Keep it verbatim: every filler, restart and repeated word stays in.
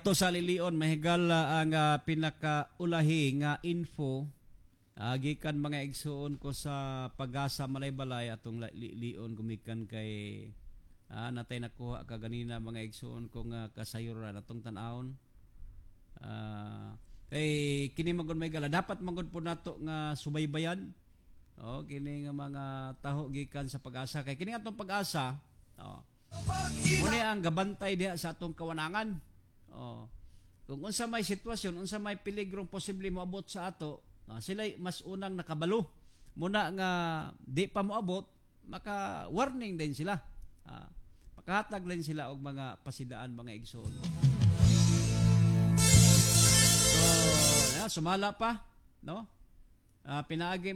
To sa Lilion, mahigal ah, ang ah, pinakaulahi nga info ah, gikan mga igsuon ko sa Pag-asa Malaybalay atong la- Lilion gumikan kay ah, natay nakuha ka ganina mga igsuon ko nga kasayuran atong tan-awon. Ah, kay kini magud may gala dapat magud po nato nga subaybayan. Oh, kini nga mga taho gikan sa Pag-asa kay kini atong Pag-asa. Oh. Muna ang gabantay diha sa atong kawanangan. Oh. Kung unsa may sitwasyon, unsa may peligrong posible moabot sa ato, ah, sila mas unang nakabalo. Muna nga di pa moabot, maka warning din sila. Ah, makahatag din sila og mga pasidaan, mga igsoon. So, yeah, sumala pa, no? Ah, pinaagi